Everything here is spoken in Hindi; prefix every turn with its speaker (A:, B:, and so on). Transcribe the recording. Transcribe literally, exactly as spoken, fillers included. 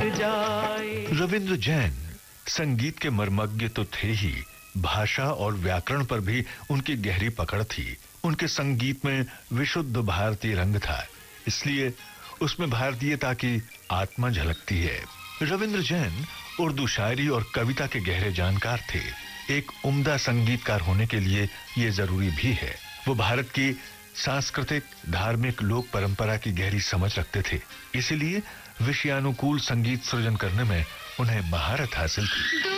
A: जाए।
B: रविंद्र जैन संगीत के मर्मज्ञ तो थे ही, भाषा और व्याकरण पर भी उनकी गहरी पकड़ थी। उनके संगीत में विशुद्ध भारतीय रंग था, इसलिए उसमें भारतीयता की आत्मा झलकती है। रविंद्र जैन उर्दू शायरी और कविता के गहरे जानकार थे। एक उम्दा संगीतकार होने के लिए यह जरूरी भी है, वो भारत की सांस्कृतिक, धार्मिक, लोक परंपरा की गहरी समझ रखते थे। इसीलिए विषयानुकूल संगीत सृजन करने में उन्हें महारत हासिल थी।